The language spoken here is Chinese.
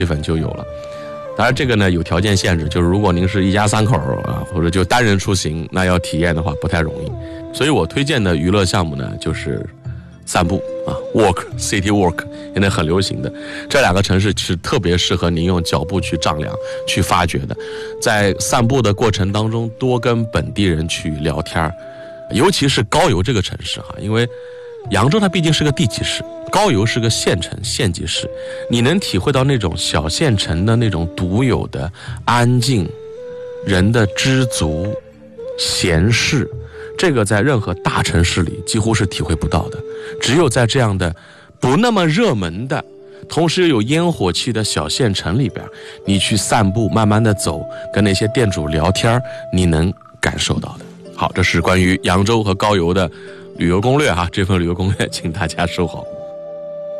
氛就有了。当然这个呢有条件限制，就是如果您是一家三口啊，或者就单人出行，那要体验的话不太容易。所以我推荐的娱乐项目呢就是散步啊 ，city walk 现在很流行的。这两个城市是特别适合您用脚步去丈量、去发掘的。在散步的过程当中，多跟本地人去聊天，尤其是高邮这个城市哈，因为扬州它毕竟是个地级市，高邮是个县城县级市，你能体会到那种小县城的那种独有的安静、人的知足、闲适，这个在任何大城市里几乎是体会不到的。只有在这样的不那么热门的同时有烟火气的小县城里边，你去散步，慢慢的走，跟那些店主聊天，你能感受到的。好，这是关于扬州和高邮的旅游攻略哈，这份旅游攻略请大家收好。